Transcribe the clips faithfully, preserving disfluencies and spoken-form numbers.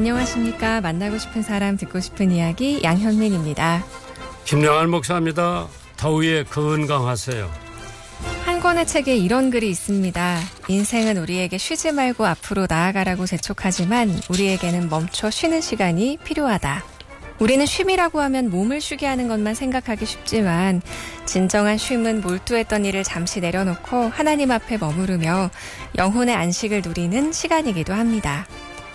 안녕하십니까. 만나고 싶은 사람 듣고 싶은 이야기 양현민입니다. 김영환 목사입니다. 더위에 건강하세요. 한 권의 책에 이런 글이 있습니다. 인생은 우리에게 쉬지 말고 앞으로 나아가라고 재촉하지만 우리에게는 멈춰 쉬는 시간이 필요하다. 우리는 쉼이라고 하면 몸을 쉬게 하는 것만 생각하기 쉽지만 진정한 쉼은 몰두했던 일을 잠시 내려놓고 하나님 앞에 머무르며 영혼의 안식을 누리는 시간이기도 합니다.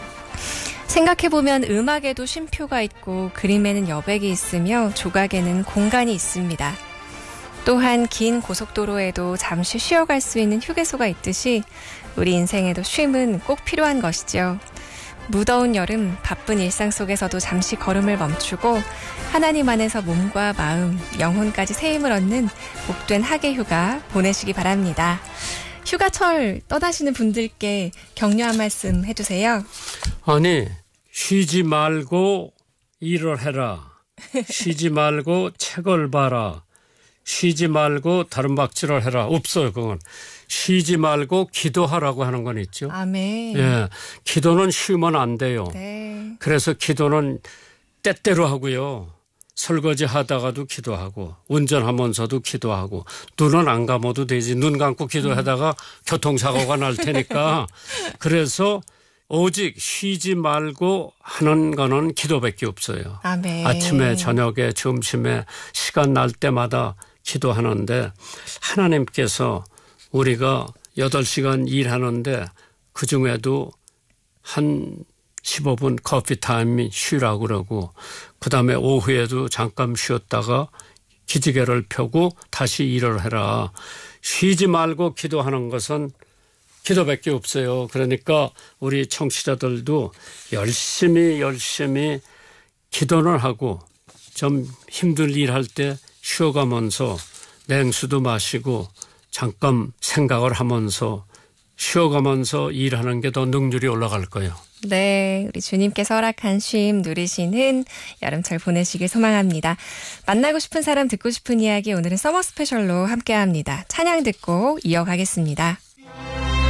생각해보면 음악에도 쉼표가 있고 그림에는 여백이 있으며 조각에는 공간이 있습니다. 또한 긴 고속도로에도 잠시 쉬어갈 수 있는 휴게소가 있듯이 우리 인생에도 쉼은 꼭 필요한 것이죠. 무더운 여름 바쁜 일상 속에서도 잠시 걸음을 멈추고 하나님 안에서 몸과 마음, 영혼까지 새 힘을 얻는 복된 학예휴가 보내시기 바랍니다. 휴가철 떠나시는 분들께 격려 한 말씀 해주세요. 아니, 쉬지 말고 일을 해라. 쉬지 말고 책을 봐라. 쉬지 말고 다른 박질을 해라. 없어요, 그건. 쉬지 말고 기도하라고 하는 건 있죠. 아멘. 예, 기도는 쉬면 안 돼요. 네. 그래서 기도는 때때로 하고요. 설거지 하다가도 기도하고 운전하면서도 기도하고 눈은 안 감아도 되지. 눈 감고 기도하다가 음. 교통사고가 날 테니까. 그래서 오직 쉬지 말고 하는 거는 기도밖에 없어요. 아멘. 아침에 저녁에 점심에 시간 날 때마다 기도하는데 하나님께서 우리가 여덟 시간 일하는데 그중에도 한 십오 분 커피 타임이 쉬라고 그러고 그다음에 오후에도 잠깐 쉬었다가 기지개를 펴고 다시 일을 해라. 쉬지 말고 기도하는 것은 기도밖에 없어요. 그러니까 우리 청취자들도 열심히 열심히 기도를 하고 좀 힘든 일할 때 쉬어가면서 냉수도 마시고 잠깐 생각을 하면서 쉬어가면서 일하는 게 더 능률이 올라갈 거예요. 네, 우리 주님께서 허락한 쉼 누리시는 여름철 보내시길 소망합니다. 만나고 싶은 사람 듣고 싶은 이야기 오늘은 서머 스페셜로 함께합니다. 찬양 듣고 이어가겠습니다.